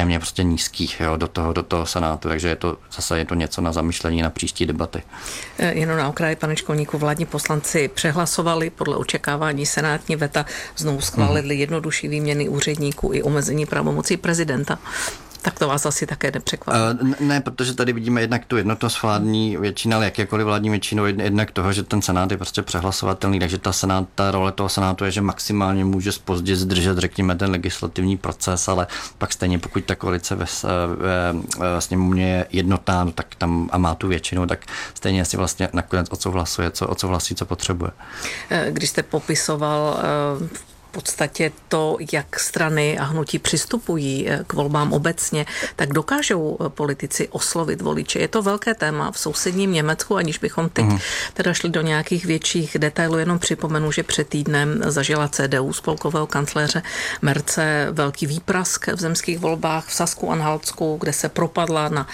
extrémně prostě nízkých, jo, do toho Senátu, takže je to něco na zamyšlení na příští debaty. Jenom na okraji, pane Školníku, vládní poslanci přehlasovali podle očekávání senátní veta, znovu schválili jednodušší výměny úředníků i omezení pravomocí prezidenta. Tak to vás asi také nepřekvapí. Ne, protože tady vidíme jednak tu jednotnost vládní většiny, ale jakékoliv vládní většinou, jednak toho, že ten Senát je prostě přehlasovatelný, takže ta role toho Senátu je, že maximálně může zpozdit, zdržet, řekněme, ten legislativní proces, ale pak stejně, pokud ta koalice ve sněmovně je jednotná, tak tam a má tu většinu, tak stejně si vlastně nakonec odsouhlasí, co potřebuje. Když jste popisoval v podstatě to, jak strany a hnutí přistupují k volbám obecně, tak dokážou politici oslovit voliče. Je to velké téma v sousedním Německu, aniž bychom teď teda šli do nějakých větších detailů. Jenom připomenu, že před týdnem zažila CDU spolkového kancléře Merze velký výprask v zemských volbách v Sasku-Anhaltsku, kde se propadla na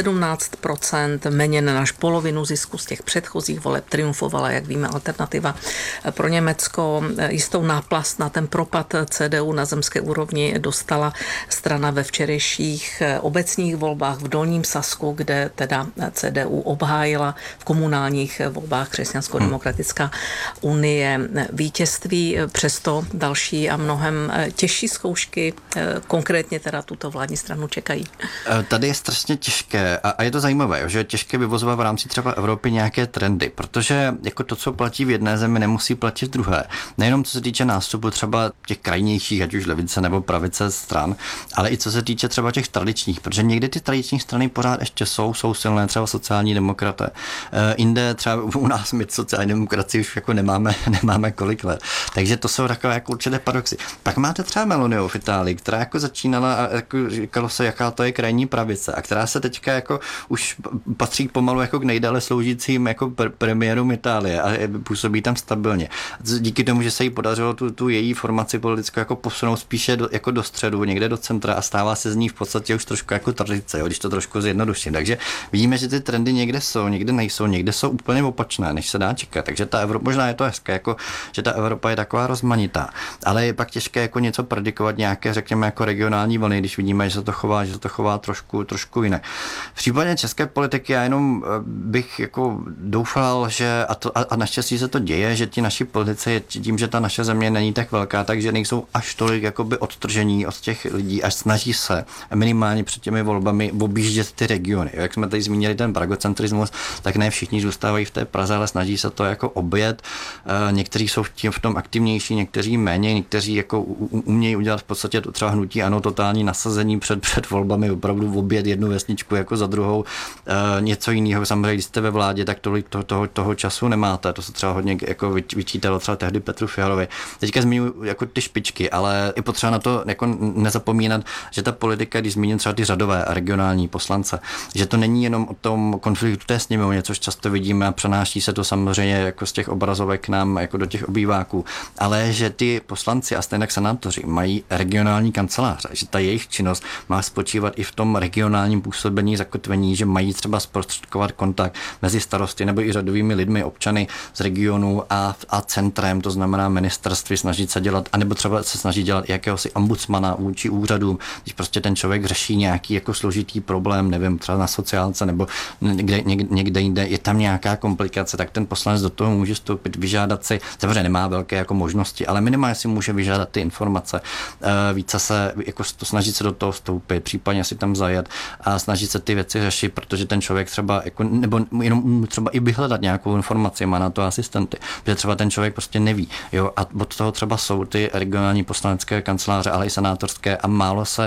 17%, méně než polovinu zisku z těch předchozích voleb. Triumfovala, jak víme, Alternativa pro Německo. Jistou náplast na ten propad CDU na zemské úrovni dostala strana ve včerejších obecních volbách v Dolním Sasku, kde teda CDU obhájila v komunálních volbách Křesťansko-demokratická unie vítězství. Přesto další a mnohem těžší zkoušky, konkrétně teda tuto vládní stranu čekají. Tady je strašně těžké a je to zajímavé, že je těžké vyvozovat v rámci třeba Evropy nějaké trendy, protože jako to, co platí v jedné zemi, nemusí platit v druhé. Nejenom co se týče nástupu třeba těch krajnějších, ať už levice nebo pravice stran, ale i co se týče třeba těch tradičních, protože někdy ty tradiční strany pořád ještě jsou silné, třeba sociální demokraté. Jinde třeba u nás my sociální demokracii už jako nemáme kolik let. Takže to jsou takové jako určité paradoxy. Pak máte třeba Meloniu v Itálii, která jako začínala a jako říkalo se, jaká to je krajní pravice a která se teďka jako už patří pomalu jako k nejdále sloužícím jako premiérům Itálie a působí tam stabilně. Díky tomu, že se jí podařilo tu její formaci politickou jako posunout spíše do středu, někde do centra a stává se z ní v podstatě už trošku jako tradice, jo, když to trošku zjednoduším. Takže vidíme, že ty trendy někde jsou, někde nejsou, někde jsou úplně opačné, než se dá čekat. Takže ta Evropa, možná je to hezké, jako, že ta Evropa je taková rozmanitá, ale je pak těžké jako něco predikovat, nějaké, řekněme, jako regionální vlny, když vidíme, že se to chová trošku jinak. V případě české politiky já jenom bych jako doufal, že a naštěstí se to děje, že ti naši politici tím, že ta naše země není tak velká, takže nejsou až tolik jakoby odtržení od těch lidí, až snaží se minimálně před těmi volbami objíždět ty regiony. Jak jsme tady zmínili ten pragocentrismus, tak ne všichni zůstávají v té Praze, ale snaží se to jako objet. Někteří jsou v tom aktivnější, někteří méně, někteří jako umějí udělat v podstatě to třeba hnutí ano, totální nasazení před volbami, opravdu objet jednu vesničku jako za druhou. Něco jiného, samozřejmě, když jste ve vládě, tak tolik toho času nemáte. To se třeba hodně jako vyčítalo třeba tehdy Petru Fialovi. Teďka zmiňuji jako ty špičky, ale je potřeba na to jako nezapomínat, že ta politika, když zmíním třeba ty řadové a regionální poslance, že to není jenom o tom konfliktu té sněmovně, což často vidíme a přenáší se to samozřejmě jako z těch obrazovek k nám jako do těch obýváků, ale že ty poslanci a stejně senátoři mají regionální kanceláře, že ta jejich činnost má spočívat i v tom regionálním působení, zakotvení, že mají třeba zprostředkovat kontakt mezi starosty nebo i řadovými lidmi, občany z regionu a centrem, to znamená ministerství, snažit se dělat, anebo třeba se snaží dělat jakéhosi ombudsmana vůči úřadům, když prostě ten člověk řeší nějaký jako složitý problém, nevím, třeba na sociálce nebo někde jinde, je tam nějaká komplikace, tak ten poslanec do toho může vstoupit, vyžádat si, samozřejmě nemá velké jako možnosti, ale minimálně si může vyžádat ty informace, více se jako snažit se do toho vstoupit, případně si tam zajet a snažit se ty věci řešit, protože ten člověk třeba jako, nebo jenom třeba i vyhledat nějakou informaci, má na to asistenty, protože třeba ten člověk prostě neví, jo, a od toho třeba jsou ty regionální poslanecké kanceláře, ale i senátorské a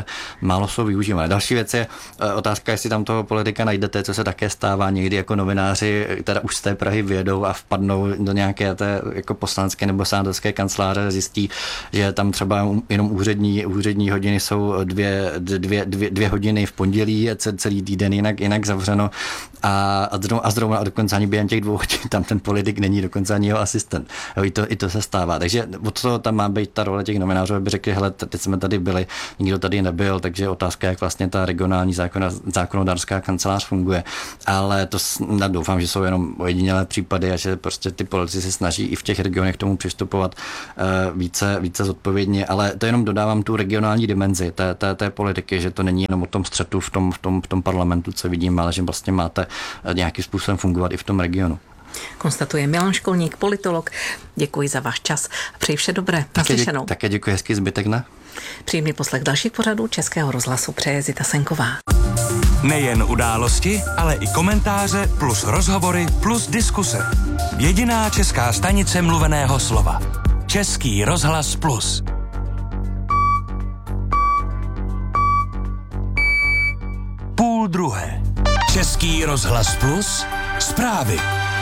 málo jsou využívané. Další věc je otázka, jestli tam toho politika najdete, co se také stává někdy jako novináři, teda už z té Prahy vyjedou a vpadnou do nějaké té jako poslanecké nebo senátorské kanceláře, zjistí, že tam třeba jenom úřední hodiny jsou dvě hodiny v pondělí, celý týden jinak zavřeno a zrovna dokonce ani během těch 2 hodin tam ten politik není dokonce ani jeho asistent. Jo, i to se stává. Takže od toho tam má být ta role těch novinářů, aby řekli, hele, teď jsme tady byli, nikdo tady nebyl, takže otázka, jak vlastně ta regionální zákonodárská kancelář funguje. Ale to doufám, že jsou jenom ojedinělé případy a že prostě ty politici se snaží i v těch regionech k tomu přistupovat více zodpovědně, ale to jenom dodávám tu regionální dimenzi té politiky, že to není jenom o tom střetu v tom parlamentu, co vidíme, ale že vlastně máte nějakým způsobem fungovat i v tom regionu. Konstatuje Milan Školník, politolog. Děkuji za váš čas. Přeji vše dobré. Naslyšenou. Také děkuji, hezký zbytek dne. Příjemný poslech dalších pořadů Českého rozhlasu přeje Zita Senková. Nejen události, ale i komentáře plus rozhovory plus diskuse. Jediná česká stanice mluveného slova. Český rozhlas plus. 12:30. Český rozhlas plus. Zprávy.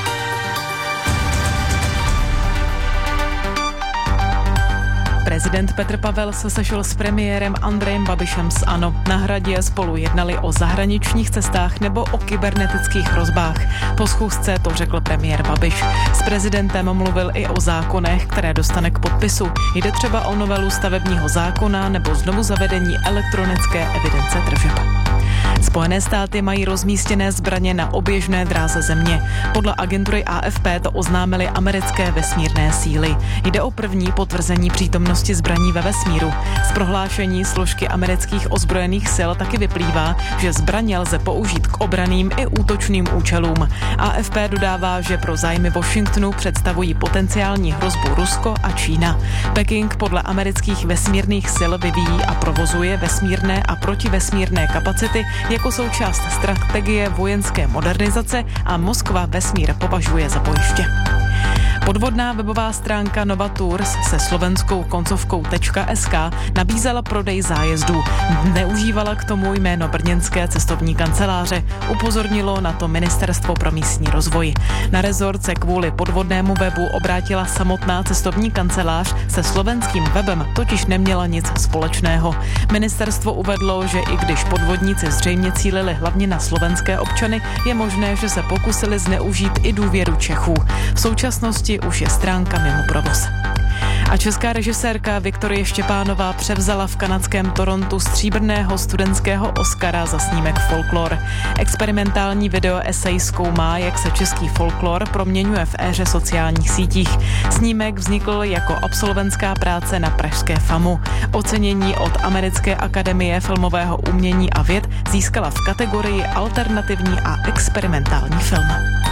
Prezident Petr Pavel se sešel s premiérem Andrejem Babišem z ANO. Na Hradě spolu jednali o zahraničních cestách nebo o kybernetických hrozbách. Po schůzce to řekl premiér Babiš. S prezidentem mluvil i o zákonech, které dostane k podpisu. Jde třeba o novelu stavebního zákona nebo znovu zavedení elektronické evidence tržeb. Spojené státy mají rozmístěné zbraně na oběžné dráze země. Podle agentury AFP to oznámily americké vesmírné síly. Jde o první potvrzení přítomnosti zbraní ve vesmíru. Z prohlášení složky amerických ozbrojených sil taky vyplývá, že zbraně lze použít k obranným i útočným účelům. AFP dodává, že pro zájmy Washingtonu představují potenciální hrozbu Rusko a Čína. Peking podle amerických vesmírných sil vyvíjí a provozuje vesmírné a protivesmírné kapacity jako součást strategie vojenské modernizace a Moskva vesmír považuje za bojiště. Podvodná webová stránka Nova Tours se slovenskou koncovkou .sk nabízela prodej zájezdů. Neužívala k tomu jméno brněnské cestovní kanceláře. Upozornilo na to Ministerstvo pro místní rozvoj. Na rezort se kvůli podvodnému webu obrátila samotná cestovní kancelář, se slovenským webem totiž neměla nic společného. Ministerstvo uvedlo, že i když podvodníci zřejmě cílili hlavně na slovenské občany, je možné, že se pokusili zneužít i důvěru Čechů. V současnosti už je stránka mimo provoz. A česká režisérka Viktorie Štěpánová převzala v kanadském Torontu stříbrného studentského Oscara za snímek Folklor. Experimentální video esej zkoumá, jak se český folklor proměňuje v éře sociálních sítích. Snímek vznikl jako absolventská práce na pražské FAMu. Ocenění od Americké akademie filmového umění a věd získala v kategorii alternativní a experimentální film.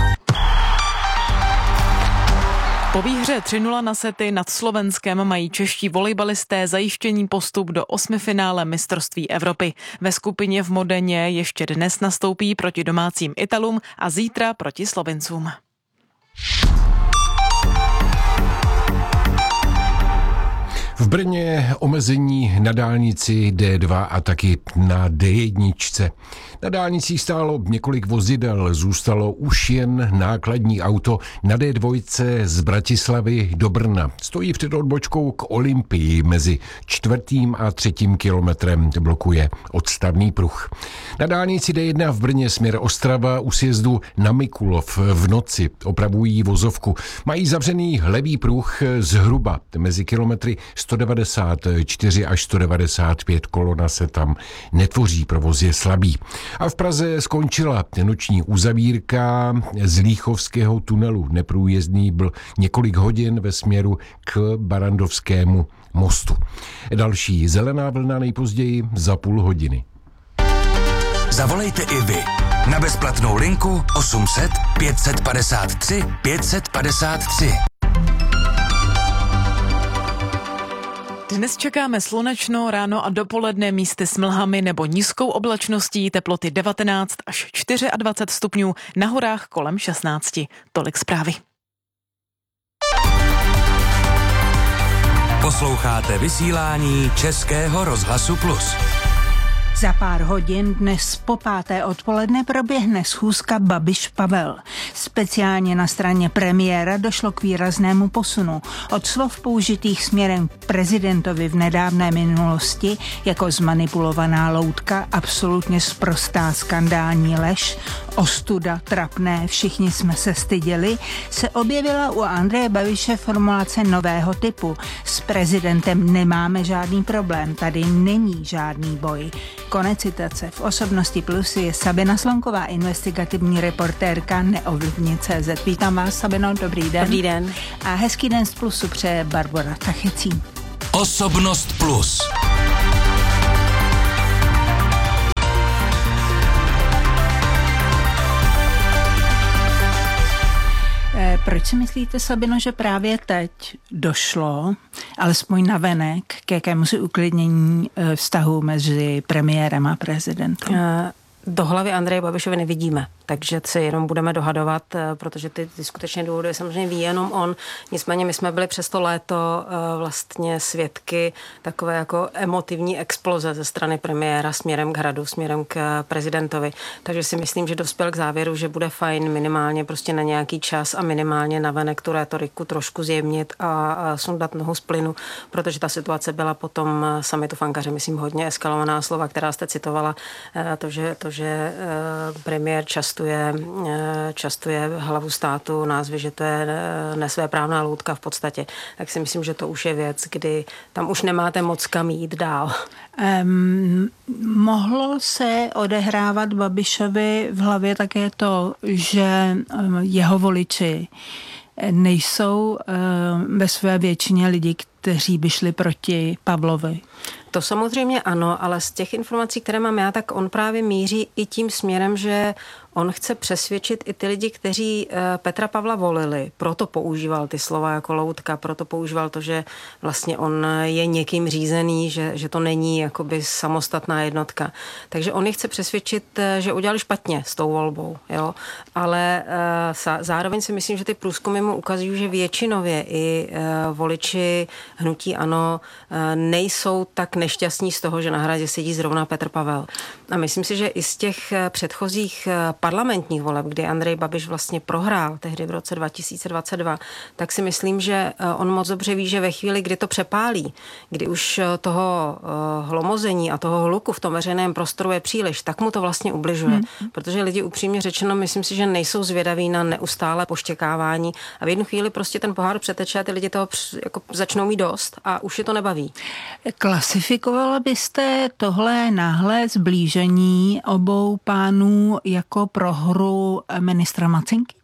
Po výhře 3-0 na sety nad Slovenskem mají čeští volejbalisté zajištěný postup do osmifinále mistrovství Evropy. Ve skupině v Modeně ještě dnes nastoupí proti domácím Italům a zítra proti Slovincům. V Brně omezení na dálnici D2 a taky na D1. Na dálnicích stálo několik vozidel, zůstalo už jen nákladní auto na D2 z Bratislavy do Brna. Stojí před odbočkou k Olympii, mezi 4. a 3. kilometrem blokuje odstavný pruh. Na dálnici D1 v Brně směr Ostrava u sjezdu na Mikulov v noci opravují vozovku. Mají zavřený levý pruh zhruba mezi kilometry 194 až 195, kolona se tam netvoří, provoz je slabý. A v Praze skončila noční uzavírka z Líchovského tunelu. Neprůjezdný byl několik hodin ve směru k Barandovskému mostu. Další zelená vlna nejpozději za půl hodiny. Zavolejte i vy na bezplatnou linku 800 553 553. Dnes čekáme slunečno, ráno a dopoledne místy s mlhami nebo nízkou oblačností, teploty 19 až 24 stupňů, na horách kolem 16. Tolik zprávy. Posloucháte vysílání Českého rozhlasu Plus. Za pár hodin dnes po 5. odpoledne proběhne schůzka Babiš-Pavel. Speciálně na straně premiéra došlo k výraznému posunu. Od slov použitých směrem k prezidentovi v nedávné minulosti jako zmanipulovaná loutka, absolutně sprostá skandální lež, ostuda, trapné, všichni jsme se styděli, se objevila u Andreje Babiše formulace nového typu. S prezidentem nemáme žádný problém, tady není žádný boj. Konec citace. V Osobnosti Plus je Sabina Slonková, investigativní reportérka Neovlivnit.cz. Vítám vás, Sabino, dobrý den. Dobrý den. A hezký den z Plusu přeje Barbora Tachecí. Osobnost Plus. Proč si myslíte, Sabino, že právě teď došlo, alespoň navenek, k jakémusi uklidnění vztahu mezi premiérem a prezidentem? Do hlavy Andreje Babišovi nevidíme, takže se jenom budeme dohadovat, protože ty skutečně důvody samozřejmě ví jenom on. Nicméně my jsme byli přes to léto vlastně svědky takové jako emotivní exploze ze strany premiéra směrem k hradu, směrem k prezidentovi. Takže si myslím, že dospěl k závěru, že bude fajn minimálně prostě na nějaký čas a minimálně navenek tu rétoriku trošku zjemnit a sundat nohu z plynu, protože ta situace byla potom summitu v Ankaře, myslím, hodně eskalovaná slova, která jste citovala, že premiér častuje hlavu státu názvy, že to je nesvéprávná loutka v podstatě. Tak si myslím, že to už je věc, kdy tam už nemáte moc kam jít dál. Mohlo se odehrávat Babišovi v hlavě také to, že jeho voliči nejsou ve své většině lidi, kteří by šli proti Pavlovi? To samozřejmě ano, ale z těch informací, které mám já, tak on právě míří i tím směrem, že on chce přesvědčit i ty lidi, kteří Petra Pavla volili. Proto používal ty slova jako loutka, proto používal to, že vlastně on je někým řízený, že to není jakoby samostatná jednotka. Takže on je chce přesvědčit, že udělali špatně s tou volbou. Jo? Ale zároveň si myslím, že ty průzkumy mu ukazují, že většinově i voliči hnutí ANO nejsou tak nešťastní z toho, že na hradě sedí zrovna Petr Pavel. A myslím si, že i z těch předchozích parlamentních voleb, kdy Andrej Babiš vlastně prohrál tehdy v roce 2022, tak si myslím, že on moc dobře ví, že ve chvíli, kdy to přepálí, kdy už toho hlomození a toho hluku v tom veřejném prostoru je příliš, tak mu to vlastně ubližuje. Protože lidi upřímně řečeno, myslím si, že nejsou zvědaví na neustále poštěkávání a v jednu chvíli prostě ten pohár přeteče a ty lidi toho jako začnou mít dost a už je to nebaví. Klasifikovala byste tohle náhle zblížení obou pánů jako prohru ministra Macinky?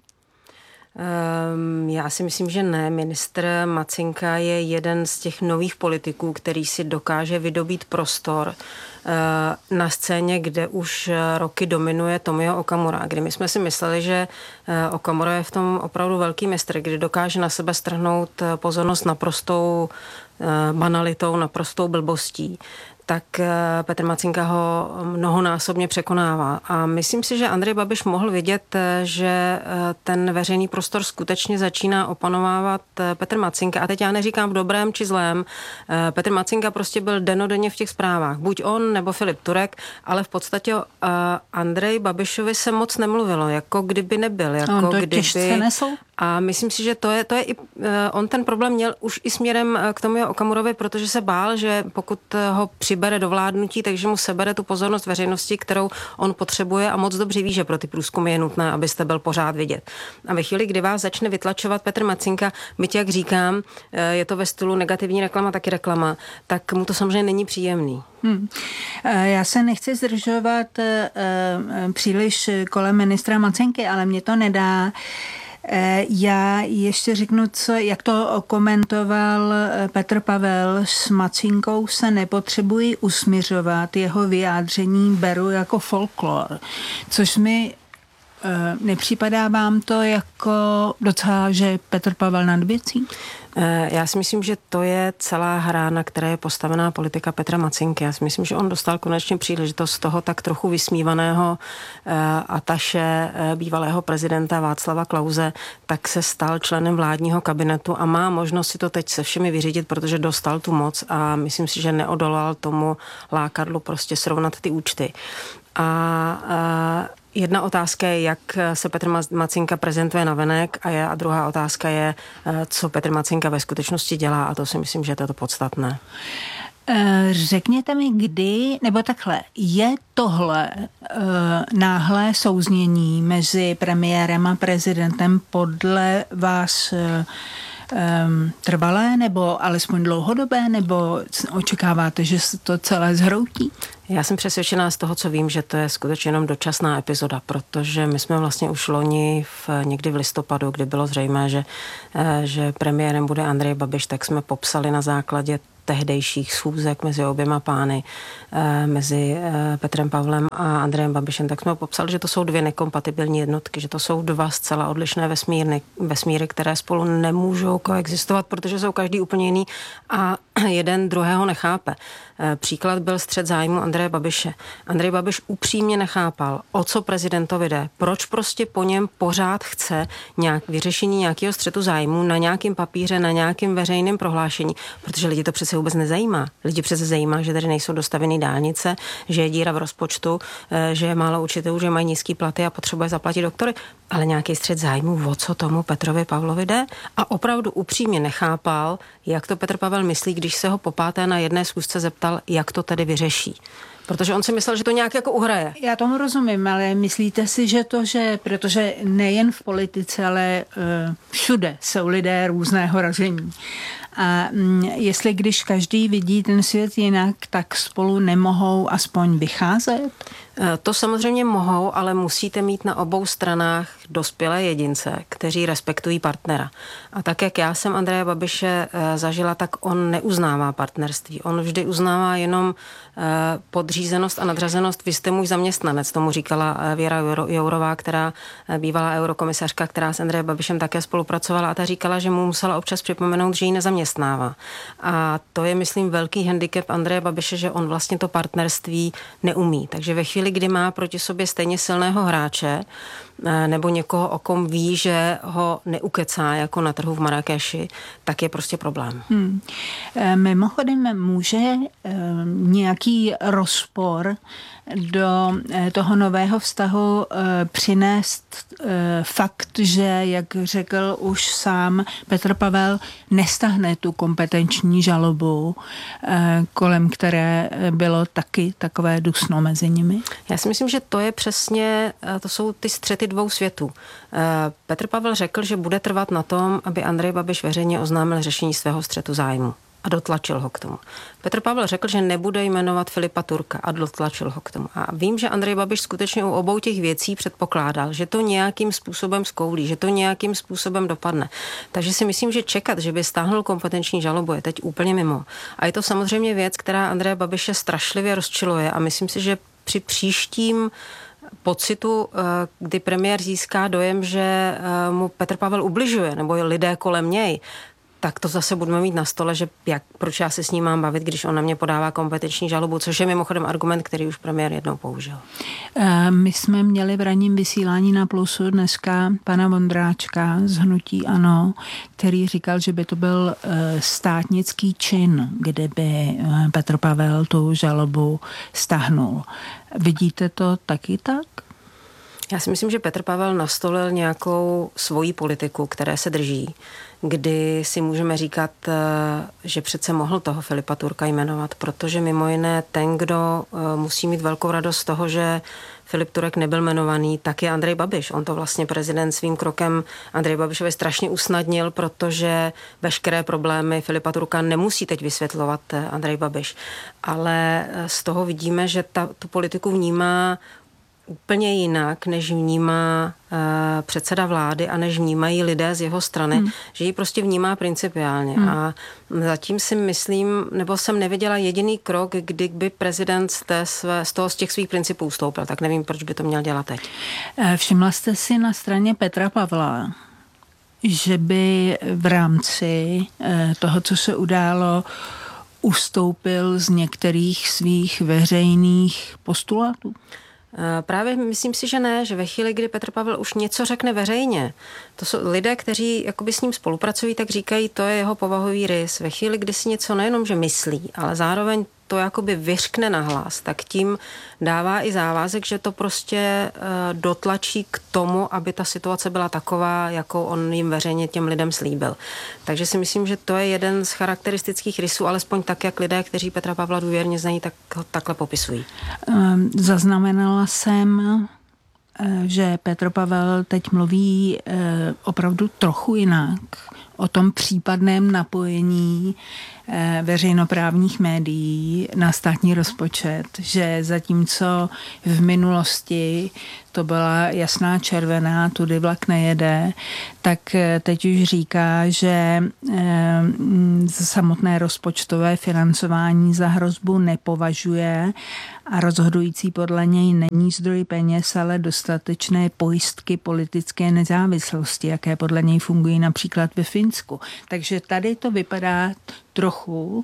Já si myslím, že ne. Ministr Macinka je jeden z těch nových politiků, který si dokáže vydobít prostor na scéně, kde už roky dominuje Tomio Okamura. Kdy my jsme si mysleli, že Okamura je v tom opravdu velký mistr, kdy dokáže na sebe strhnout pozornost naprostou banalitou, naprostou blbostí, tak Petr Macinka ho mnohonásobně překonává. A myslím si, že Andrej Babiš mohl vidět, že ten veřejný prostor skutečně začíná opanovávat Petr Macinka. A teď já neříkám v dobrém či zlém. Petr Macinka prostě byl dennodenně v těch zprávách. Buď on, nebo Filip Turek, ale v podstatě Andrej Babišovi se moc nemluvilo, jako kdyby nebyl. Jako on to kdyby těžce nesl? A myslím si, že to je i, on ten problém měl už i směrem k tomu Okamurovi, protože se bál, že pokud ho přibere do vládnutí, takže mu sebere tu pozornost veřejnosti, kterou on potřebuje a moc dobře ví, že pro ty průzkumy je nutné, abyste byl pořád vidět. A ve chvíli, kdy vás začne vytlačovat Petr Macinka, byť jak říkám, je to ve stylu negativní reklama, taky reklama, tak mu to samozřejmě není příjemný. Já se nechci zdržovat příliš kolem ministra Macinky, ale mě to nedá. Já ještě řeknu, jak to okomentoval Petr Pavel. S Macinkou se nepotřebuji usmiřovat, jeho vyjádření beru jako folklor, což mi nepřipadá vám to jako docela, že Petr Pavel nad věcí? Já si myslím, že to je celá hra, na které je postavená politika Petra Macinky. Já si myslím, že on dostal konečně příležitost z toho tak trochu vysmívaného ataše bývalého prezidenta Václava Klause, tak se stal členem vládního kabinetu a má možnost si to teď se všemi vyřídit, protože dostal tu moc a myslím si, že neodolal tomu lákadlu prostě srovnat ty účty. A jedna otázka je, jak se Petr Macinka prezentuje navenek a druhá otázka je, co Petr Macinka ve skutečnosti dělá a to si myslím, že je to podstatné. Řekněte mi, kdy, nebo takhle, je tohle náhlé souznění mezi premiérem a prezidentem podle vás trvalé nebo alespoň dlouhodobé, nebo očekáváte, že se to celé zhroutí? Já jsem přesvědčená z toho, co vím, že to je skutečně jenom dočasná epizoda, protože my jsme vlastně už loni někdy v listopadu, kdy bylo zřejmé, že premiérem bude Andrej Babiš, tak jsme popsali na základě tehdejších schůzek mezi oběma pány, mezi Petrem Pavlem a Andrejem Babišem, tak jsme popsali, že to jsou dvě nekompatibilní jednotky, že to jsou dva zcela odlišné vesmíry, které spolu nemůžou koexistovat, protože jsou každý úplně jiný a jeden druhého nechápe. Příklad byl střet zájmu Andreje Babiše. Andrej Babiš upřímně nechápal, o co prezidentovi jde, proč prostě po něm pořád chce vyřešení nějakého střetu zájmu na nějakém papíře, na nějakém veřejném prohlášení, protože lidi to přece vůbec nezajímá. Lidi přece zajímá, že tady nejsou dostavený dálnice, že je díra v rozpočtu, že je málo učitelů, že mají nízký platy a potřebuje zaplatit doktory, ale nějaký střet zájmu, o co tomu Petrovi Pavlovi jde? A opravdu upřímně nechápal, jak to Petr Pavel myslí, když se ho popáté na jedné schůzce zeptal, jak to tedy vyřeší. Protože on si myslel, že to nějak jako uhraje. Já tomu rozumím, ale myslíte si, protože nejen v politice, ale všude jsou lidé různého ražení. A jestli když každý vidí ten svět jinak, tak spolu nemohou aspoň vycházet? To samozřejmě mohou, ale musíte mít na obou stranách dospělé jedince, kteří respektují partnera. A tak, jak já jsem Andreje Babiše zažila, tak on neuznává partnerství. On vždy uznává jenom podřízenost a nadřazenost. Vy jste můj zaměstnanec, tomu říkala Věra Jourová, která bývalá eurokomisařka, která s Andrejem Babišem také spolupracovala a ta říkala, že mu musela občas připomenout, že ji nezaměstnává. A to je, myslím, velký handicap Andreje Babiše, že on vlastně to partnerství neumí. Takže ve chvíli, kdy má proti sobě stejně silného hráče nebo někoho, o kom ví, že ho neukecá jako na trhu v Marrakeši, tak je prostě problém. Mimochodem může nějaký rozpor do toho nového vztahu přinést fakt, že, jak řekl už sám Petr Pavel, nestáhne tu kompetenční žalobu, kolem které bylo taky takové dusno mezi nimi? Já si myslím, že to je přesně, to jsou ty střety dvou světů. Petr Pavel řekl, že bude trvat na tom, aby Andrej Babiš veřejně oznámil řešení svého střetu zájmu. A dotlačil ho k tomu. Petr Pavel řekl, že nebude jmenovat Filipa Turka a dotlačil ho k tomu. A vím, že Andrej Babiš skutečně u obou těch věcí předpokládal, že to nějakým způsobem zkoulí, že to nějakým způsobem dopadne. Takže si myslím, že čekat, že by stáhnul kompetenční žalobu, je teď úplně mimo. A je to samozřejmě věc, která Andreje Babiše strašlivě rozčiluje a myslím si, že při příštím pocitu, kdy premiér získá dojem, že mu Petr Pavel ubližuje, nebo lidé kolem něj, tak to zase budeme mít na stole, že proč já se s ním mám bavit, když on na mě podává kompetenční žalobu, což je mimochodem argument, který už premiér jednou použil. My jsme měli v ranním vysílání na Plusu dneska pana Vondráčka z hnutí ANO, který říkal, že by to byl státnický čin, kdyby Petr Pavel tu žalobu stáhnul. Vidíte to taky tak? Já si myslím, že Petr Pavel nastolil nějakou svoji politiku, které se drží, kdy si můžeme říkat, že přece mohl toho Filipa Turka jmenovat, protože mimo jiné ten, kdo musí mít velkou radost z toho, že Filip Turek nebyl jmenovaný, tak je Andrej Babiš. On to vlastně prezident svým krokem Andrej Babišovi strašně usnadnil, protože veškeré problémy Filipa Turka nemusí teď vysvětlovat Andrej Babiš. Ale z toho vidíme, že tu politiku vnímá úplně jinak, než vnímá předseda vlády a než vnímají lidé z jeho strany, že ji prostě vnímá principiálně. A zatím si myslím, nebo jsem neviděla jediný krok, kdyby prezident z těch svých principů ustoupil, tak nevím, proč by to měl dělat teď. Všimla jste si na straně Petra Pavla, že by v rámci toho, co se událo, ustoupil z některých svých veřejných postulátů? Právě myslím si, že ne, že ve chvíli, kdy Petr Pavel už něco řekne veřejně, to jsou lidé, kteří jakoby s ním spolupracují, tak říkají, to je jeho povahový rys. Ve chvíli, kdy si něco nejenom, že myslí, ale zároveň to jakoby vyřkne nahlas, tak tím dává i závazek, že to prostě dotlačí k tomu, aby ta situace byla taková, jakou on jim veřejně těm lidem slíbil. Takže si myslím, že to je jeden z charakteristických rysů, alespoň tak, jak lidé, kteří Petra Pavla důvěrně znají, tak ho takhle popisují. Zaznamenala jsem, že Petr Pavel teď mluví opravdu trochu jinak o tom případném napojení veřejnoprávních médií na státní rozpočet, že zatímco v minulosti to byla jasná červená, tudy vlak nejede, tak teď už říká, že samotné rozpočtové financování za hrozbu nepovažuje a rozhodující podle něj není zdroj peněz, ale dostatečné pojistky politické nezávislosti, jaké podle něj fungují například ve Finsku. Takže tady to vypadá trochu,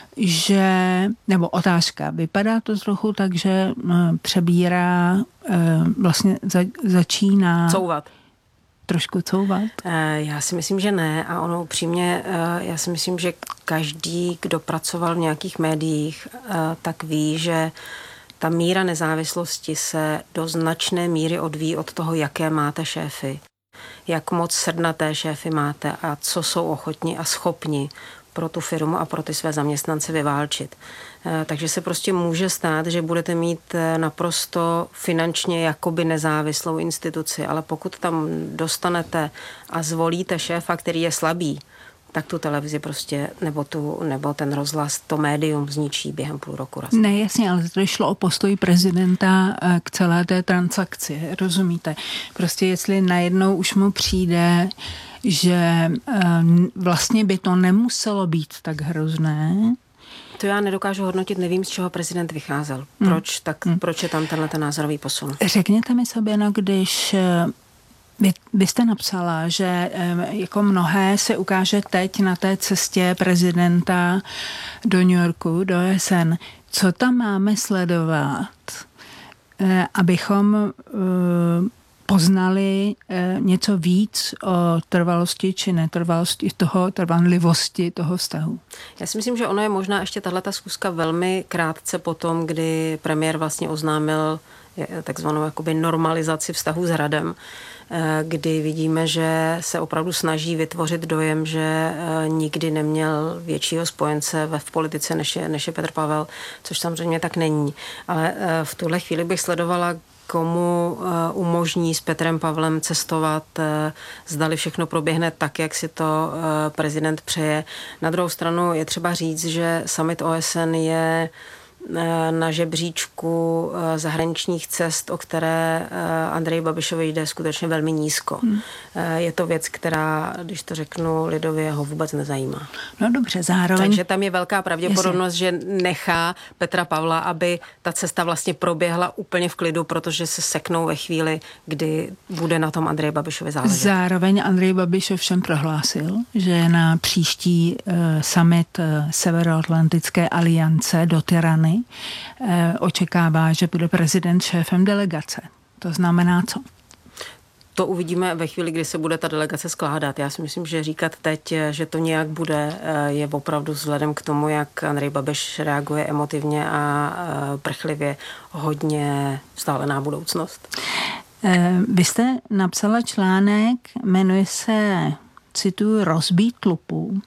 nebo otázka, vypadá to trochu tak, že přebírá, vlastně začíná trošku couvat? Já si myslím, že ne a ono upřímně, já si myslím, že každý, kdo pracoval v nějakých médiích, tak ví, že ta míra nezávislosti se do značné míry odvíjí od toho, jaké máte šéfy, jak moc srdnaté šéfy máte a co jsou ochotni a schopni pro tu firmu a pro ty své zaměstnance vyválčit. Takže se prostě může stát, že budete mít naprosto finančně jakoby nezávislou instituci, ale pokud tam dostanete a zvolíte šéfa, který je slabý, tak tu televizi prostě, nebo ten rozhlas, to médium zničí během půl roku. Ne, jasně, ale to šlo o postoj prezidenta k celé té transakci, rozumíte? Prostě jestli najednou už mu přijde, že vlastně by to nemuselo být tak hrozné. To já nedokážu hodnotit, nevím, z čeho prezident vycházel. Proč je tam tenhle názorový posun? Řekněte mi, Sabina, když vy jste napsala, že jako mnohé se ukáže teď na té cestě prezidenta do New Yorku, do OSN. Co tam máme sledovat, abychom poznali něco víc o trvalosti či netrvalosti trvanlivosti toho vztahu? Já si myslím, že ono je možná ještě tahleta schůzka velmi krátce potom, kdy premiér vlastně oznámil takzvanou jakoby normalizaci vztahu s Hradem, kdy vidíme, že se opravdu snaží vytvořit dojem, že nikdy neměl většího spojence v politice, než je Petr Pavel, což samozřejmě tak není. Ale v tuhle chvíli bych sledovala, komu umožní s Petrem Pavlem cestovat, zdali všechno proběhne tak, jak si to prezident přeje. Na druhou stranu je třeba říct, že summit OSN je na žebříčku zahraničních cest, o které Andreji Babišovi jde skutečně velmi nízko. Je to věc, která, když to řeknu lidově, ho vůbec nezajímá. No dobře, zároveň. Takže tam je velká pravděpodobnost, že nechá Petra Pavla, aby ta cesta vlastně proběhla úplně v klidu, protože se seknou ve chvíli, kdy bude na tom Andreji Babišovi záležet. Zároveň Andrej Babiš ovšem prohlásil, že na příští summit Severoatlantické aliance do Tirany očekává, že bude prezident šéfem delegace. To znamená co? To uvidíme ve chvíli, kdy se bude ta delegace skládat. Já si myslím, že říkat teď, že to nějak bude, je opravdu vzhledem k tomu, jak Andrej Babiš reaguje emotivně a prchlivě, hodně vzdálená budoucnost. Vy jste napsala článek, jmenuje se, cituji, Rozbít lupu,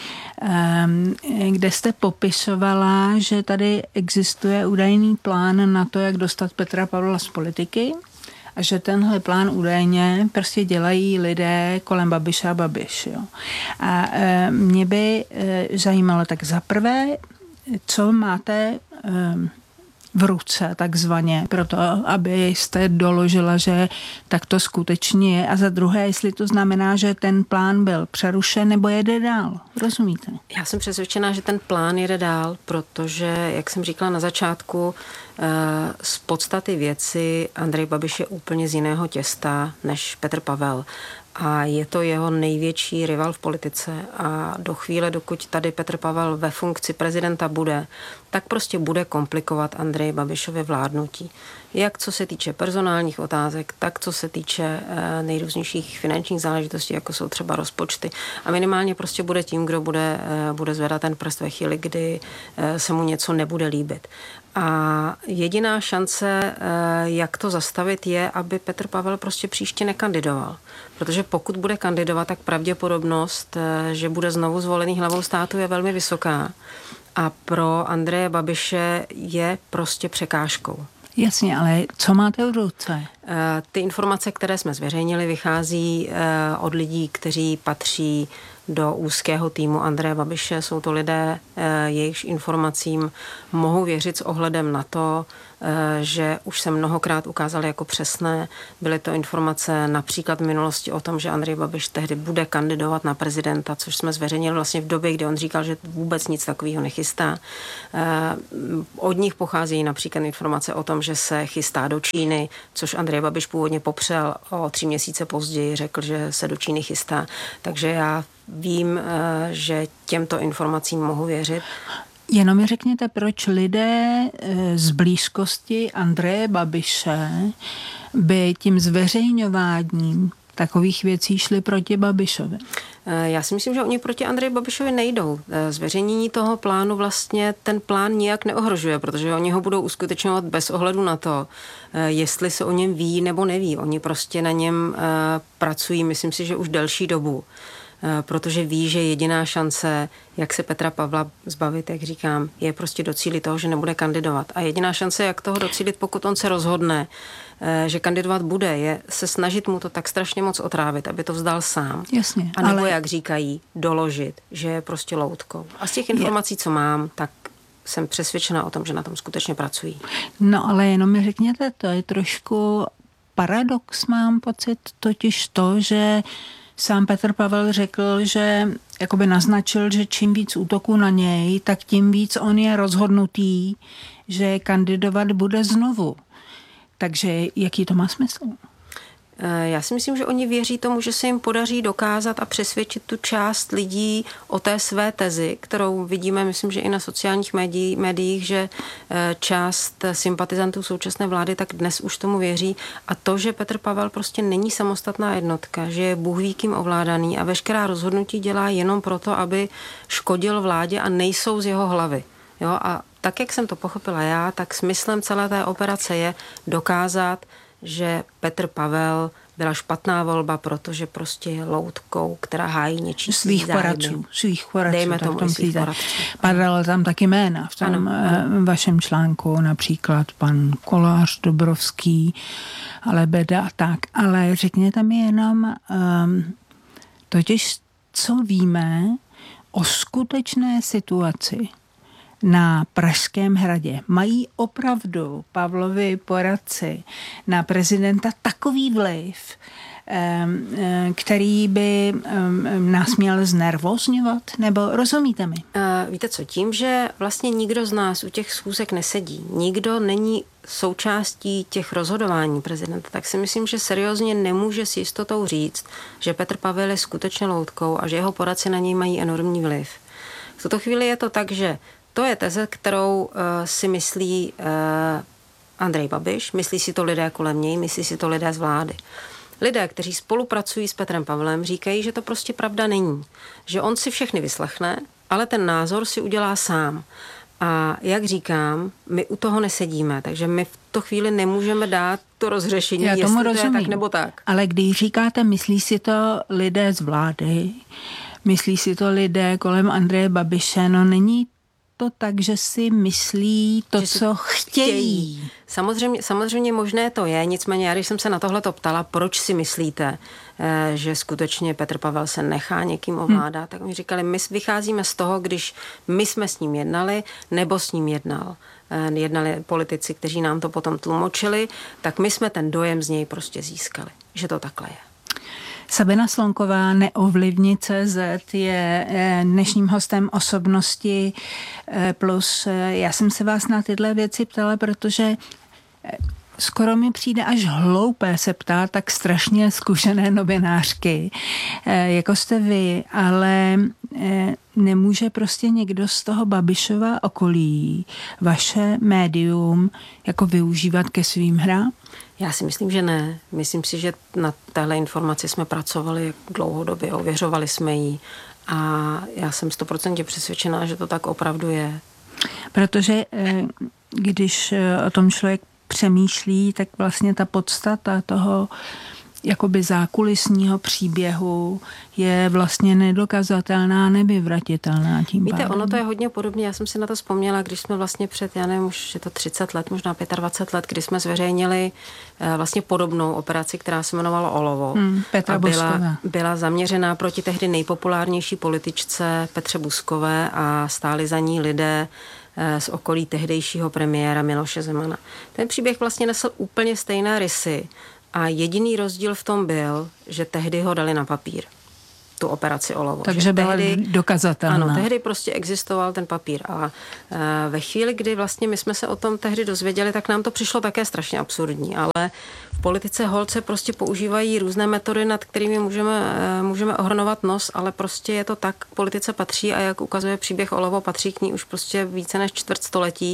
kde jste popisovala, že tady existuje údajný plán na to, jak dostat Petra Pavla z politiky a že tenhle plán údajně prostě dělají lidé kolem Babiše a Babiš. Jo. A mě by zajímalo tak za prvé, co máte v ruce takzvaně, proto abyste doložila, že tak to skutečně je. A za druhé, jestli to znamená, že ten plán byl přerušen nebo jede dál. Rozumíte? Já jsem přesvědčená, že ten plán jede dál, protože, jak jsem říkala na začátku, Z podstaty věci Andrej Babiš je úplně z jiného těsta než Petr Pavel. A je to jeho největší rival v politice a do chvíle, dokud tady Petr Pavel ve funkci prezidenta bude, tak prostě bude komplikovat Andreji Babišovi vládnutí. Jak co se týče personálních otázek, tak co se týče nejrůznějších finančních záležitostí, jako jsou třeba rozpočty. A minimálně prostě bude tím, kdo bude zvedat ten prst ve chvíli, kdy se mu něco nebude líbit. A jediná šance, jak to zastavit, je, aby Petr Pavel prostě příště nekandidoval. Protože pokud bude kandidovat, tak pravděpodobnost, že bude znovu zvolený hlavou státu, je velmi vysoká. A pro Andreje Babiše je prostě překážkou. Jasně, ale co máte v ruce? Ty informace, které jsme zveřejnili, vychází od lidí, kteří patří do úzkého týmu Andreje Babiše. Jsou to lidé, jejichž informacím mohou věřit s ohledem na to, že už se mnohokrát ukázaly jako přesné. Byly to informace například v minulosti o tom, že Andrej Babiš tehdy bude kandidovat na prezidenta, což jsme zveřejnili vlastně v době, kdy on říkal, že vůbec nic takového nechystá. Od nich pocházejí například informace o tom, že se chystá do Číny, což Andrej Babiš původně popřel, o 3 měsíce později řekl, že se do Číny chystá. Takže já vím, že těmto informacím mohu věřit. Jenom mi řekněte, proč lidé z blízkosti Andreje Babiše by tím zveřejňováním takových věcí šli proti Babišovi? Já si myslím, že oni proti Andreji Babišovi nejdou. Zveřejnění toho plánu vlastně ten plán nijak neohrožuje, protože oni ho budou uskutečňovat bez ohledu na to, jestli se o něm ví nebo neví. Oni prostě na něm pracují, myslím si, že už delší dobu. Protože ví, že jediná šance, jak se Petra Pavla zbavit, jak říkám, je prostě docílit toho, že nebude kandidovat. A jediná šance, jak toho docílit, pokud on se rozhodne, že kandidovat bude, je se snažit mu to tak strašně moc otrávit, aby to vzdal sám. Jasně, a nebo, jak říkají, doložit, že je prostě loutkou. A z těch informací, co mám, tak jsem přesvědčena o tom, že na tom skutečně pracují. No ale jenom mi řekněte, to je trošku paradox, mám pocit, totiž to, že sám Petr Pavel řekl, že jakoby naznačil, že čím víc útoků na něj, tak tím víc on je rozhodnutý, že kandidovat bude znovu. Takže jaký to má smysl? Já si myslím, že oni věří tomu, že se jim podaří dokázat a přesvědčit tu část lidí o té své tezi, kterou vidíme, myslím, že i na sociálních médiích, že část sympatizantů současné vlády tak dnes už tomu věří. A to, že Petr Pavel prostě není samostatná jednotka, že je Bůh ví kým ovládaný a veškerá rozhodnutí dělá jenom proto, aby škodil vládě a nejsou z jeho hlavy. Jo? A tak, jak jsem to pochopila já, tak smyslem celé té operace je dokázat, že Petr Pavel byla špatná volba, protože prostě je loutkou, která hájí něčí svých poradců. Dejme tomu svých poradců. Padalo tam taky jména v tom vašem článku, například pan Kolář, Dobrovský, Lebeda a tak. Ale řekněte mi jenom totiž, co víme o skutečné situaci na Pražském hradě. Mají opravdu Pavlovi poradci na prezidenta takový vliv, který by nás měl znervózňovat? Nebo rozumíte mi? Víte co, tím, že vlastně nikdo z nás u těch schůzek nesedí, nikdo není součástí těch rozhodování prezidenta, tak si myslím, že seriózně nemůže s jistotou říct, že Petr Pavel je skutečně loutkou a že jeho poradci na něj mají enormní vliv. V tuto chvíli je to tak, že to je teze, kterou si myslí Andrej Babiš, myslí si to lidé kolem něj, myslí si to lidé z vlády. Lidé, kteří spolupracují s Petrem Pavlem, říkají, že to prostě pravda není. Že on si všechny vyslechne, ale ten názor si udělá sám. A jak říkám, my u toho nesedíme, takže my v to chvíli nemůžeme dát to rozřešení, já tomu jestli rozumím, to je tak nebo tak. Ale když říkáte, myslí si to lidé z vlády, myslí si to lidé kolem Andreje Babiše, no není to tak, že si myslí to, co chtějí. Samozřejmě možné to je, nicméně já, když jsem se na tohle ptala, proč si myslíte, že skutečně Petr Pavel se nechá někým ovládat, tak mi říkali, my vycházíme z toho, když my jsme s ním jednali, nebo s ním jednali politici, kteří nám to potom tlumočili, tak my jsme ten dojem z něj prostě získali, že to takhle je. Sabina Slonková, Neovlivni.cz, je dnešním hostem Osobnosti plus. Já jsem se vás na tyhle věci ptala, protože skoro mi přijde až hloupé se ptát tak strašně zkušené novinářky, jako jste vy, ale nemůže prostě někdo z toho Babišova okolí vaše médium jako využívat ke svým hrám? Já si myslím, že ne. Myslím si, že na téhle informaci jsme pracovali dlouhodobě, ověřovali jsme ji a já jsem 100% přesvědčená, že to tak opravdu je. Protože když o tom člověk přemýšlí, tak vlastně ta podstata toho jakoby zákulisního příběhu je vlastně nedokazatelná, nevyvratitelná tím Víte, pádem. ono to je hodně podobné. Já jsem si na to vzpomněla, když jsme vlastně před, já nevím, už je to 30 let, možná 25 let, kdy jsme zveřejnili vlastně podobnou operaci, která se jmenovala Olovo. Petra Buskové. Byla zaměřená proti tehdy nejpopulárnější političce Petře Buskové a stáli za ní lidé z okolí tehdejšího premiéra Miloše Zemana. Ten příběh vlastně nesl úplně stejné rysy a jediný rozdíl v tom byl, že tehdy ho dali na papír, tu operaci Olovo. Takže byla dokazatelná. Ano, tehdy prostě existoval ten papír. A ve chvíli, kdy vlastně my jsme se o tom tehdy dozvěděli, tak nám to přišlo také strašně absurdní. Ale v politice holce prostě používají různé metody, nad kterými můžeme ohrnovat nos, ale prostě je to tak, k politice patří a jak ukazuje příběh Olovo, patří k ní už prostě více než čtvrtstoletí.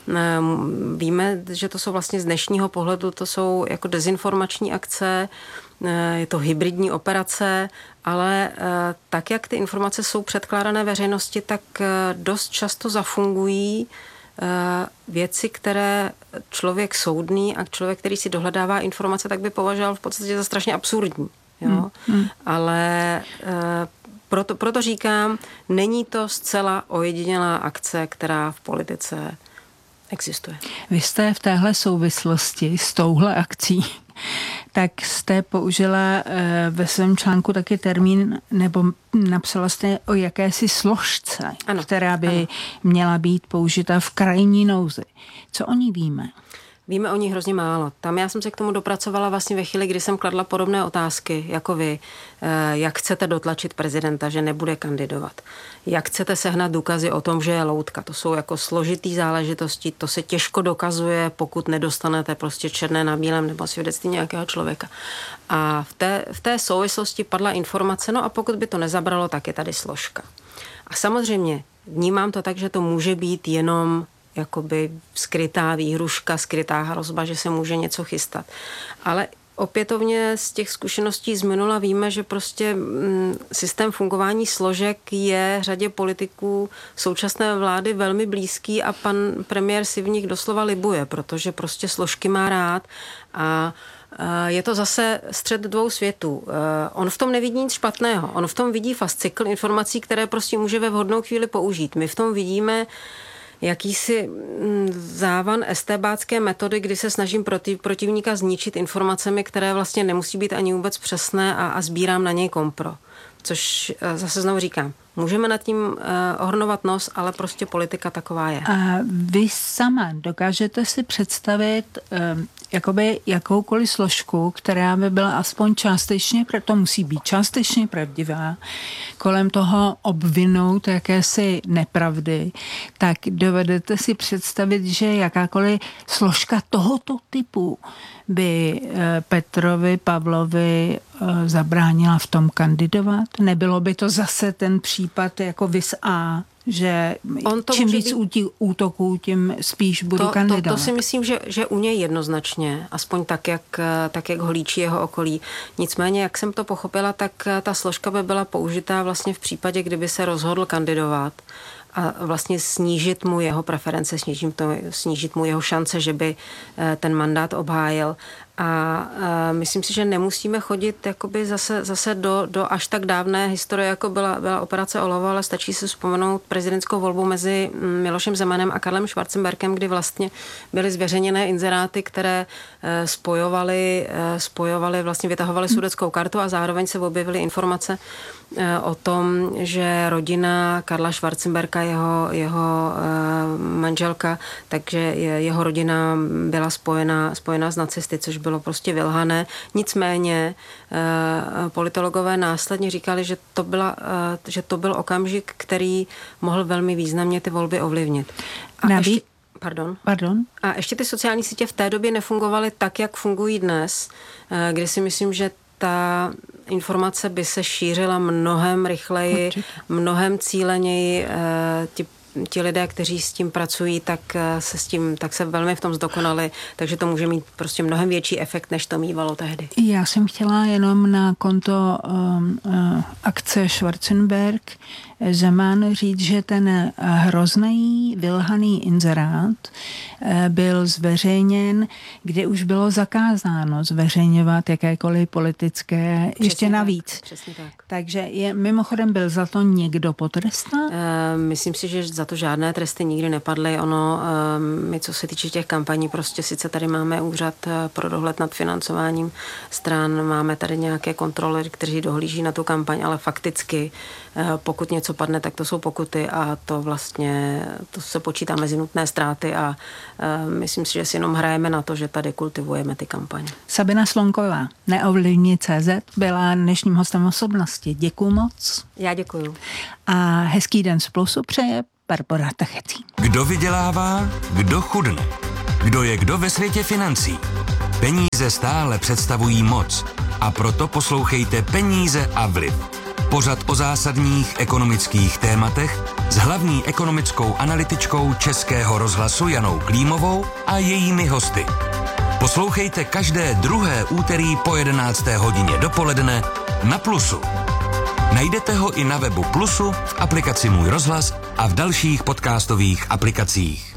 Víme, že to jsou vlastně z dnešního pohledu, to jsou jako dezinformační akce, je to hybridní operace, ale tak, jak ty informace jsou předkládané veřejnosti, tak dost často zafungují věci, které člověk soudný a člověk, který si dohledává informace, tak by považoval v podstatě za strašně absurdní. Jo? Ale proto říkám, není to zcela ojedinělá akce, která v politice existuje. Vy jste v téhle souvislosti s touhle akcí tak jste použila ve svém článku taky termín, nebo napsala jste o jakési složce, ano, která by měla být použita v krajní nouzi. Co o ní víme? Víme o ní hrozně málo. Tam já jsem se k tomu dopracovala vlastně ve chvíli, kdy jsem kladla podobné otázky, jako vy. Jak chcete dotlačit prezidenta, že nebude kandidovat? Jak chcete sehnat důkazy o tom, že je loutka? To jsou jako složitý záležitosti, to se těžko dokazuje, pokud nedostanete prostě černé na bílém nebo svědectví nějakého člověka. A v té souvislosti padla informace, no a pokud by to nezabralo, tak je tady složka. A samozřejmě vnímám to tak, že to může být jenom jakoby skrytá výhruška, skrytá hrozba, že se může něco chystat. Ale opětovně z těch zkušeností z minula víme, že prostě systém fungování složek je řadě politiků současné vlády velmi blízký a pan premiér si v nich doslova libuje, protože prostě složky má rád a je to zase střed dvou světů. On v tom nevidí nic špatného. On v tom vidí fascikl informací, které prostě může ve vhodnou chvíli použít. My v tom vidíme jakýsi závan estébácké metody, kdy se snažím protivníka zničit informacemi, které vlastně nemusí být ani vůbec přesné a sbírám na něj kompro. Což zase znovu říkám, můžeme nad tím ohrnovat nos, ale prostě politika taková je. A vy sama dokážete si představit jakoby jakoukoliv složku, která by byla aspoň částečně, to musí být částečně pravdivá, kolem toho obvinout jakési nepravdy, tak dovedete si představit, že jakákoliv složka tohoto typu by Petrovi Pavlovi zabránila v tom kandidovat? Nebylo by to zase ten případ jako vis A, že čím víc útoků, tím spíš budu kandidovat? To si myslím, že u něj jednoznačně, aspoň tak, jak ho líčí jeho okolí. Nicméně, jak jsem to pochopila, tak ta složka by byla použitá vlastně v případě, kdyby se rozhodl kandidovat a vlastně snížit mu jeho preference, snížit mu jeho šance, že by ten mandát obhájil. A myslím si, že nemusíme chodit jakoby zase do až tak dávné historie, jako byla operace Olovo, ale stačí si vzpomenout prezidentskou volbu mezi Milošem Zemanem a Karlem Schwarzenbergem, kdy vlastně byly zveřejněné inzeráty, které spojovaly, vlastně vytahovaly sudetskou kartu a zároveň se objevily informace o tom, že rodina Karla Schwarzenberga, jeho manželka, takže jeho rodina byla spojena s nacisty, což bylo prostě vylhané. Nicméně politologové následně říkali, že to byl okamžik, který mohl velmi významně ty volby ovlivnit. Pardon. A ještě ty sociální sítě v té době nefungovaly tak, jak fungují dnes, kdy si myslím, že ta informace by se šířila mnohem rychleji, mnohem cíleněji. Ti lidé, kteří s tím pracují, tak se velmi v tom zdokonali, takže to může mít prostě mnohem větší efekt, než to mívalo tehdy. Já jsem chtěla jenom na konto akce Schwarzenberg Zeman říct, že ten hrozný vylhaný inzerát byl zveřejněn, kde už bylo zakázáno zveřejňovat jakékoliv politické, Přesně ještě navíc. Přesně tak. Takže mimochodem byl za to někdo potrestán? Myslím si, že za to žádné tresty nikdy nepadly. My, co se týče těch kampaní, prostě sice tady máme úřad pro dohled nad financováním stran, máme tady nějaké kontrolery, kteří dohlíží na tu kampaň, ale fakticky, pokud něco padne, tak to jsou pokuty a to se počítá mezi nutné ztráty a myslím si, že si jenom hrajeme na to, že tady kultivujeme ty kampaně. Sabina Slonková, Neovlivni.cz, byla dnešním hostem Osobnosti. Děkuju moc. Já děkuju. A hezký den z Plusu přeje Barbora Tachecí. Kdo vydělává, kdo chudne? Kdo je kdo ve světě financí? Peníze stále představují moc a proto poslouchejte Peníze a vliv. Pořad o zásadních ekonomických tématech s hlavní ekonomickou analytičkou Českého rozhlasu Janou Klímovou a jejími hosty. Poslouchejte každé druhé úterý po 11. hodině dopoledne na Plusu. Najdete ho i na webu Plusu, v aplikaci Můj rozhlas a v dalších podcastových aplikacích.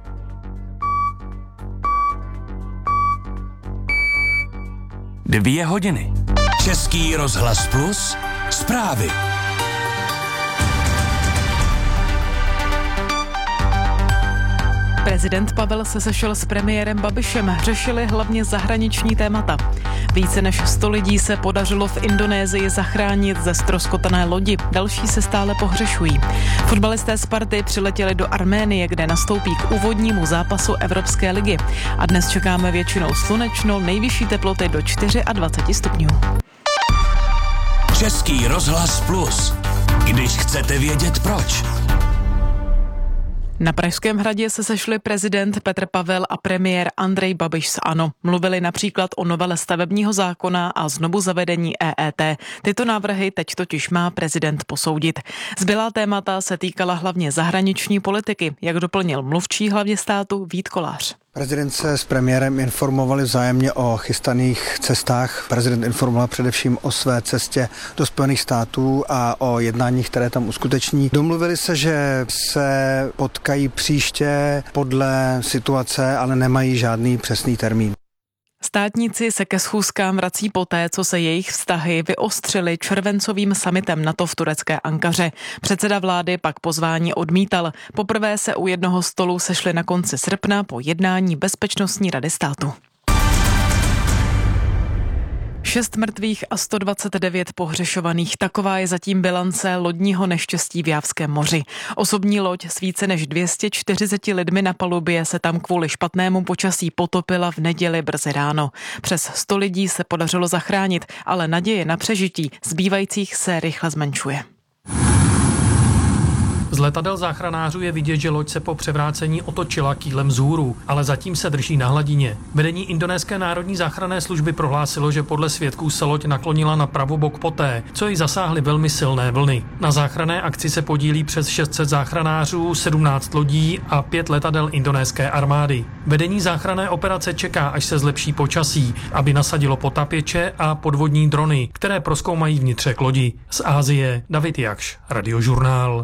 Dvě hodiny. Český rozhlas Plus. Zprávy. Prezident Pavel se sešel s premiérem Babišem, řešili hlavně zahraniční témata. Více než 100 lidí se podařilo v Indonésii zachránit ze ztroskotané lodi, další se stále pohřešují. Fotbalisté Sparty přiletěli do Arménie, kde nastoupí k úvodnímu zápasu Evropské ligy. A dnes čekáme většinou slunečno, nejvyšší teploty do 24 stupňů. Český rozhlas Plus. Když chcete vědět proč. Na Pražském hradě se sešli prezident Petr Pavel a premiér Andrej Babiš z ANO. Mluvili například o novele stavebního zákona a znovu zavedení EET. Tyto návrhy teď totiž má prezident posoudit. Zbylá témata se týkala hlavně zahraniční politiky, jak doplnil mluvčí hlavě státu Vít Kolář. Prezident se s premiérem informovali vzájemně o chystaných cestách. Prezident informoval především o své cestě do Spojených států a o jednáních, které tam uskuteční. Domluvili se, že se potkají příště podle situace, ale nemají žádný přesný termín. Státníci se ke schůzkám vrací poté, co se jejich vztahy vyostřily červencovým summitem NATO v turecké Ankaře. Předseda vlády pak pozvání odmítal. Poprvé se u jednoho stolu sešli na konci srpna po jednání Bezpečnostní rady státu. 6 mrtvých a 129 pohřešovaných. Taková je zatím bilance lodního neštěstí v Jávském moři. Osobní loď s více než 240 lidmi na palubě se tam kvůli špatnému počasí potopila v neděli brzy ráno. Přes 100 lidí se podařilo zachránit, ale naděje na přežití zbývajících se rychle zmenšuje. Z letadel záchranářů je vidět, že loď se po převrácení otočila kýlem vzhůru, ale zatím se drží na hladině. Vedení Indonéské národní záchranné služby prohlásilo, že podle svědků se loď naklonila na pravobok poté, co ji zasáhly velmi silné vlny. Na záchranné akci se podílí přes 600 záchranářů, 17 lodí a 5 letadel indonéské armády. Vedení záchranné operace čeká, až se zlepší počasí, aby nasadilo potapěče a podvodní drony, které prozkoumají vnitřek lodi. Z Asie David Jakš, Radiožurnál.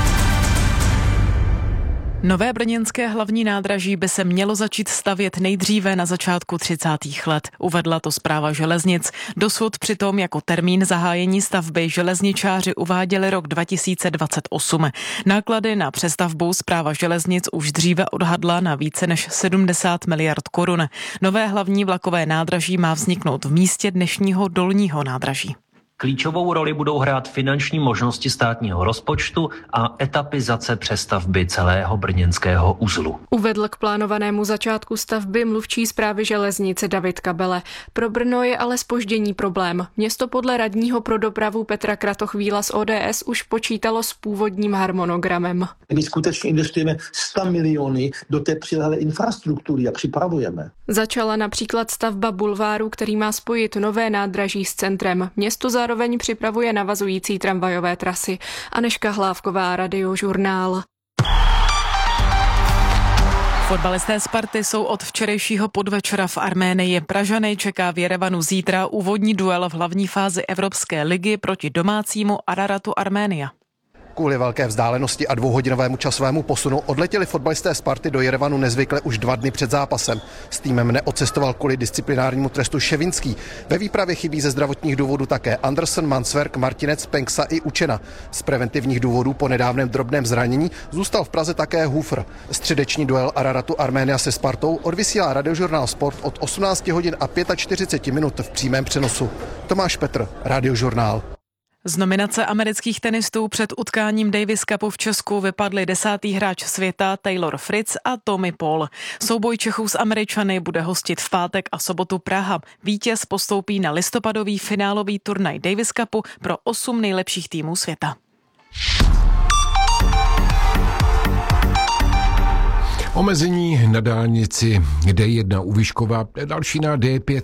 Nové brněnské hlavní nádraží by se mělo začít stavět nejdříve na začátku 30. let. Uvedla to Správa železnic. Dosud přitom jako termín zahájení stavby železničáři uváděli rok 2028. Náklady na přestavbu Správa železnic už dříve odhadla na více než 70 miliard korun. Nové hlavní vlakové nádraží má vzniknout v místě dnešního dolního nádraží. Klíčovou roli budou hrát finanční možnosti státního rozpočtu a etapizace přestavby celého brněnského uzlu. Uvedl k plánovanému začátku stavby mluvčí správy železnice David Kabele. Pro Brno je ale zpoždění problém. Město podle radního pro dopravu Petra Kratochvíla z ODS už počítalo s původním harmonogramem. My skutečně investujeme 100 miliony do té přilehlé infrastruktury a připravujeme. Začala například stavba bulváru, který má spojit nové nádraží s centrem. Město zároveň připravuje navazující tramvajové trasy. Anežka Hlávková, Radiožurnál. Fotbalisté Sparty jsou od včerejšího podvečera v Arménii. Pražany čeká v Jerevanu zítra úvodní duel v hlavní fázi Evropské ligy proti domácímu Araratu Arménia. Kvůli velké vzdálenosti a 2hodinovému časovému posunu odletěli fotbalisté Sparty do Jerevanu nezvykle už 2 dny před zápasem. S týmem neodcestoval kvůli disciplinárnímu trestu Ševinský. Ve výpravě chybí ze zdravotních důvodů také Anderson, Mansverk, Martinec, Penksa i Učena. Z preventivních důvodů po nedávném drobném zranění zůstal v Praze také Hufr. Středeční duel Araratu Arménia se Spartou odvysílá Radiožurnál Sport od 18 hodin a 45 minut v přímém přenosu. Tomáš Petr, Radiožurnál. Z nominace amerických tenistů před utkáním Davis Cupu v Česku vypadli 10. hráč světa Taylor Fritz a Tommy Paul. Souboj Čechů s Američany bude hostit v pátek a sobotu Praha. Vítěz postoupí na listopadový finálový turnaj Davis Cupu pro 8 nejlepších týmů světa. Omezení na dálnici D1 u Vyškova, další na D5